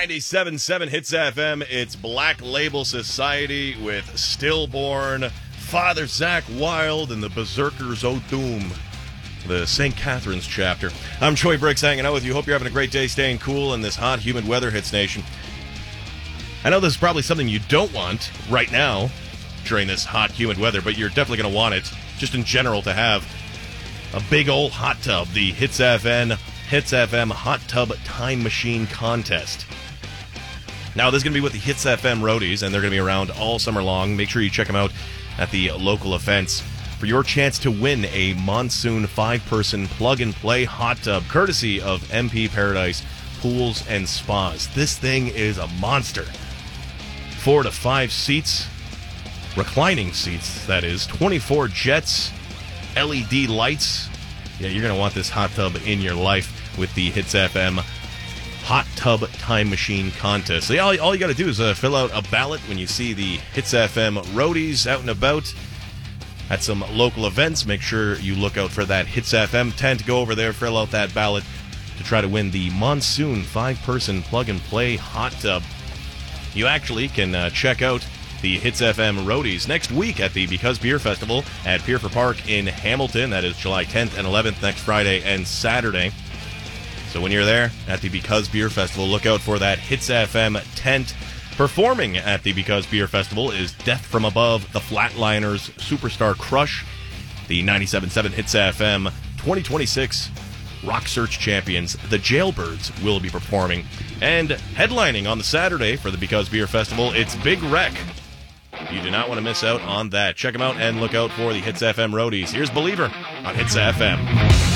97.7 Hits FM. It's Black Label Society with Stillborn, Father Zach Wild, and the Berserkers O'Doom, the St. Catharines chapter. I'm Troy Bricks hanging out with you. Hope you're having a great day staying cool in this hot, humid weather, Hits Nation. I know this is probably something you don't want right now during this hot, humid weather, but you're definitely going to want it, just in general, to have a big old hot tub, the Hits FM Hot Tub Time Machine Contest. Now, this is going to be with the Hits FM Roadies, and they're going to be around all summer long. Make sure you check them out at the local events for your chance to win a monsoon 5-person plug-and-play hot tub, courtesy of MP Paradise Pools and Spas. This thing is a monster. 4 to 5 seats, reclining seats, that is, 24 jets, LED lights. Yeah, you're going to want this hot tub in your life with the Hits FM Hot Tub Time Machine Contest. So all you got to do is fill out a ballot when you see the Hits FM Roadies out and about at some local events. Make sure you look out for that Hits FM tent. Go over there, fill out that ballot to try to win the Monsoon 5-person plug-and-play hot tub. You actually can check out the Hits FM Roadies next week at the Because Beer Festival at Pierford Park in Hamilton. That is July 10th and 11th, next Friday and Saturday. So when you're there at the Because Beer Festival, look out for that Hits FM tent. Performing at the Because Beer Festival is Death from Above, the Flatliners, Superstar Crush, the 97.7 Hits FM 2026 Rock Search Champions, the Jailbirds, will be performing. And headlining on the Saturday for the Because Beer Festival, it's Big Wreck. You do not want to miss out on that. Check them out and look out for the Hits FM Roadies. Here's Believer on Hits FM.